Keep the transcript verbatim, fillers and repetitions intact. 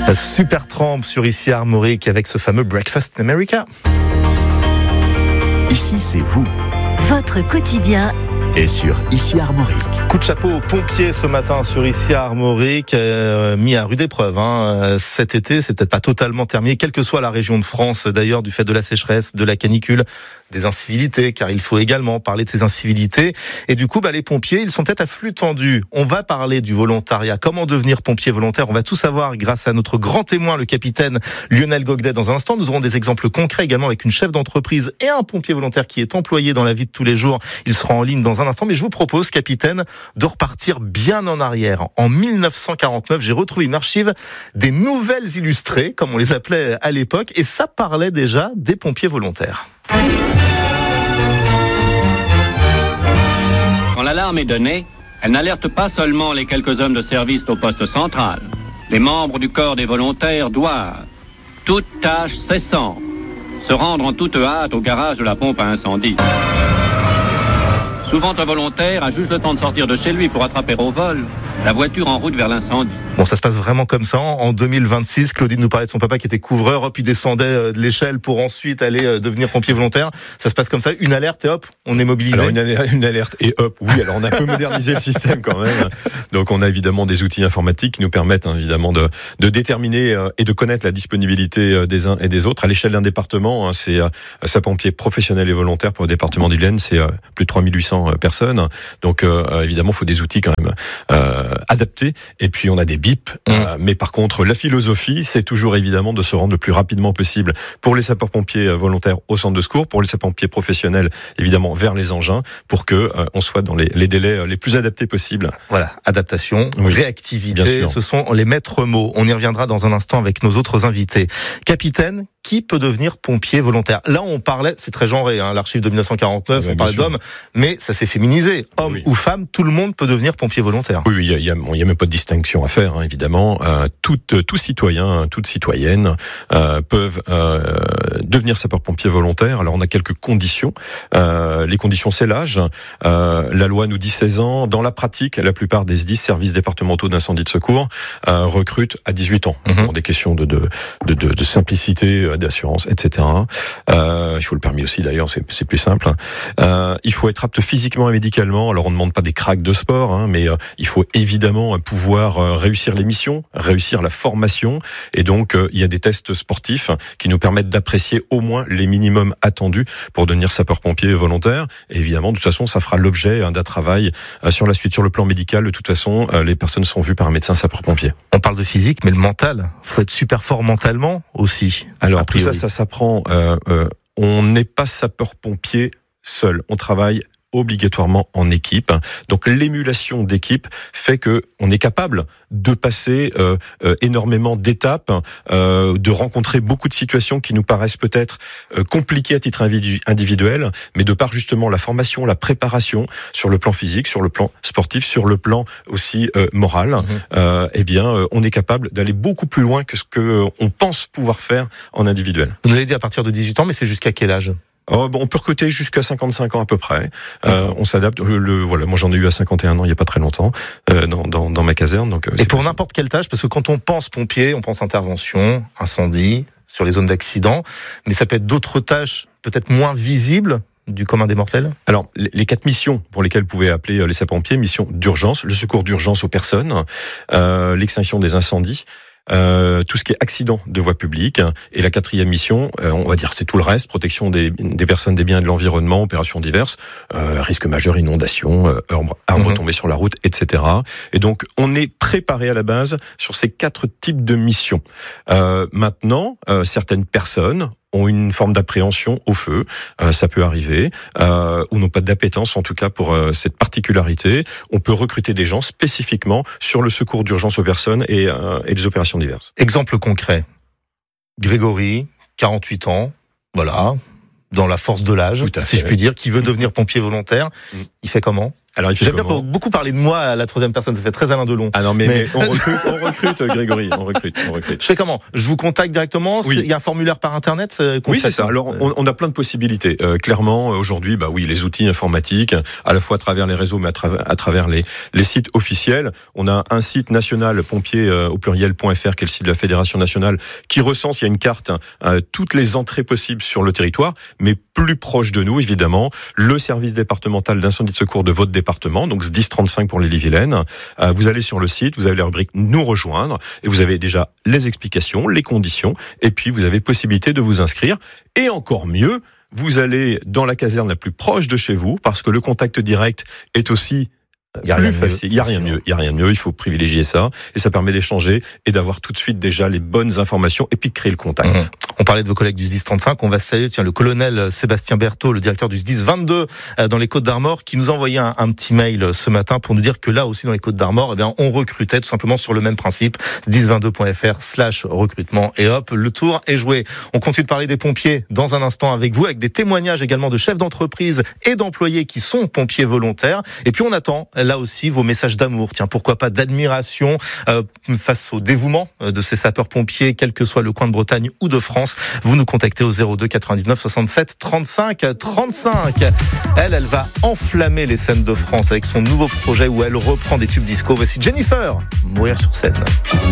Supertramp sur Ici Armorique avec ce fameux Breakfast in America. Ici, c'est vous. Votre quotidien Et sur Ici Armorique. Coup de chapeau aux pompiers ce matin sur Ici Armorique, euh, mis à rude épreuve. Hein. Cet été, c'est peut-être pas totalement terminé, quelle que soit la région de France, d'ailleurs, du fait de la sécheresse, de la canicule, des incivilités, car il faut également parler de ces incivilités. Et du coup, bah, les pompiers, ils sont peut-être à flux tendu. On va parler du volontariat. Comment devenir pompier volontaire? On va tout savoir grâce à notre grand témoin, le capitaine Lionel Gogdet, dans un instant. Nous aurons des exemples concrets également avec une chef d'entreprise et un pompier volontaire qui est employé dans la vie de tous les jours. Il sera en ligne dans un instant. Mais je vous propose, capitaine, de repartir bien en arrière. En mille neuf cent quarante-neuf, j'ai retrouvé une archive des nouvelles illustrées, comme on les appelait à l'époque, et ça parlait déjà des pompiers volontaires. Quand l'alarme est donnée, elle n'alerte pas seulement les quelques hommes de service au poste central. Les membres du corps des volontaires doivent, toute tâche cessant, se rendre en toute hâte au garage de la pompe à incendie. Souvent, un volontaire a juste le temps de sortir de chez lui pour attraper au vol la voiture en route vers l'incendie. Bon, ça se passe vraiment comme ça. En deux mille vingt-six, Claudine nous parlait de son papa qui était couvreur, hop, il descendait de l'échelle pour ensuite aller devenir pompier volontaire. Ça se passe comme ça, une alerte et hop, on est mobilisé. Alors une alerte, une alerte et hop, oui, alors on a un peu modernisé le système quand même. Donc on a évidemment des outils informatiques qui nous permettent hein, évidemment de, de déterminer euh, et de connaître la disponibilité des uns et des autres. À l'échelle d'un département, hein, c'est euh, sapeurs-pompiers professionnels et volontaires pour le département d'Isère, c'est euh, plus de trois mille huit cents personnes. Donc euh, évidemment, il faut des outils quand même euh, adaptés. Et puis on a des B I P. Mmh. Euh, mais par contre, la philosophie, c'est toujours évidemment de se rendre le plus rapidement possible pour les sapeurs-pompiers volontaires au centre de secours, pour les sapeurs-pompiers professionnels, évidemment, vers les engins, pour que euh, on soit dans les, les délais les plus adaptés possibles. Voilà, adaptation, oui, réactivité, ce sont les maîtres mots. On y reviendra dans un instant avec nos autres invités. Capitaine, qui peut devenir pompier volontaire? Là, on parlait, c'est très genré, hein, l'archive de mille neuf cent quarante-neuf, ouais, on parlait d'hommes, mais ça s'est féminisé. Homme oui. ou femme, tout le monde peut devenir pompier volontaire. Oui, il y a, bon, y a même pas de distinction à faire, hein, évidemment. Euh, tout, tout citoyen, toute citoyenne euh, peuvent euh, devenir sapeur-pompier volontaire. Alors, on a quelques conditions. Euh, les conditions, c'est l'âge. Euh, la loi nous dit seize ans. Dans la pratique, la plupart des S D I S, services départementaux d'incendie de secours, euh, recrutent à dix-huit ans. Mm-hmm. Pour des questions de, de, de, de, de simplicité, d'assurance, et cetera. Euh, il faut le permis aussi, d'ailleurs, c'est, c'est plus simple. Euh, il faut être apte physiquement et médicalement. Alors, on ne demande pas des cracks de sport, hein, mais euh, il faut évidemment pouvoir euh, réussir les missions, réussir la formation. Et donc, euh, il y a des tests sportifs qui nous permettent d'apprécier au moins les minimums attendus pour devenir sapeur-pompier volontaire. Et évidemment, de toute façon, ça fera l'objet hein, d'un travail euh, sur la suite. Sur le plan médical, de toute façon, euh, les personnes sont vues par un médecin sapeur-pompier. On parle de physique, mais le mental, il faut être super fort mentalement aussi. Alors, tout ça, ça s'apprend. Euh, euh, on n'est pas sapeur-pompier seul. On travaille obligatoirement en équipe. Donc l'émulation d'équipe fait que on est capable de passer euh, euh, énormément d'étapes, euh, de rencontrer beaucoup de situations qui nous paraissent peut-être euh, compliquées à titre individuel, mais de par justement la formation, la préparation sur le plan physique, sur le plan sportif, sur le plan aussi euh, moral, mmh. euh, eh bien euh, on est capable d'aller beaucoup plus loin que ce que euh, on pense pouvoir faire en individuel. Vous avez dit à partir de dix-huit ans, mais c'est jusqu'à quel âge ? Oh, bon, on peut recruter jusqu'à cinquante-cinq ans à peu près. Euh, on s'adapte. Le, le, voilà, moi j'en ai eu à cinquante et un ans, il y a pas très longtemps, euh, dans, dans, dans ma caserne. Donc, et pour possible. N'importe quelle tâche, parce que quand on pense pompier, on pense intervention, incendie, sur les zones d'accident, mais ça peut être d'autres tâches peut-être moins visibles du commun des mortels. Alors, les quatre missions pour lesquelles vous pouvez appeler les sapeurs-pompiers, mission d'urgence, le secours d'urgence aux personnes, euh, l'extinction des incendies. Euh, tout ce qui est accident de voie publique, et la quatrième mission, euh, on va dire c'est tout le reste, protection des, des personnes, des biens et de l'environnement, opérations diverses, euh, risques majeurs, inondations, euh, arbres, arbres mmh. tombés sur la route, et cetera. Et donc on est préparé à la base sur ces quatre types de missions. Euh, maintenant, euh, certaines personnes ont une forme d'appréhension au feu, euh, ça peut arriver, euh, ou n'ont pas d'appétence en tout cas pour euh, cette particularité. On peut recruter des gens spécifiquement sur le secours d'urgence aux personnes et, euh, et les opérations diverses. Exemple concret, Grégory, quarante-huit ans, voilà, dans la force de l'âge, si je puis dire, qui veut devenir pompier volontaire, mmh. il fait comment ? Alors, il fait J'aime bien comment beaucoup parler de moi à la troisième personne, ça fait très Alain Delon. Ah non, mais, Mais- mais on recrute, on recrute, Grégory, on recrute, on recrute. Je fais comment? Je vous contacte directement? Oui. Il y a un formulaire par internet? euh, Oui, c'est ça. concrètement Alors, on, on a plein de possibilités. Euh, clairement, aujourd'hui, bah oui, les outils informatiques, à la fois à travers les réseaux, mais à, tra- à travers les, les sites officiels. On a un site national, pompier euh, au pluriel point f r, qui est le site de la Fédération nationale, qui recense, il y a une carte, euh, toutes les entrées possibles sur le territoire, mais plus proche de nous, évidemment, le service départemental d'incendie de secours de votre département, donc S dix trente-cinq pour l'Ille-et-Vilaine. Euh, vous allez sur le site, vous avez la rubrique Nous rejoindre, et vous avez déjà les explications, les conditions, et puis vous avez possibilité de vous inscrire. Et encore mieux, vous allez dans la caserne la plus proche de chez vous, parce que le contact direct est aussi Il y a plus rien de mieux, facile. Il y a c'est rien de sûr. mieux. Il y a rien de mieux. Il faut privilégier ça, et ça permet d'échanger et d'avoir tout de suite déjà les bonnes informations, et puis de créer le contact. Mmh. On parlait de vos collègues du S dix trente-cinq. On va saluer, tiens, le colonel Sébastien Berthaud, le directeur du S dix vingt-deux euh, dans les Côtes-d'Armor, qui nous a envoyé un, un petit mail ce matin pour nous dire que là aussi dans les Côtes-d'Armor, eh bien, on recrutait tout simplement sur le même principe. S dix vingt-deux point f r slash recrutement, et hop, le tour est joué. On continue de parler des pompiers dans un instant avec vous, avec des témoignages également de chefs d'entreprise et d'employés qui sont pompiers volontaires. Et puis on attend là aussi vos messages d'amour. Tiens, pourquoi pas d'admiration euh, face au dévouement de ces sapeurs-pompiers, quel que soit le coin de Bretagne ou de France. Vous nous contactez au zéro deux quatre-vingt-dix-neuf soixante-sept trente-cinq trente-cinq. Elle, elle va enflammer les scènes de France avec son nouveau projet où elle reprend des tubes disco. Voici Jennifer, Mourir sur scène.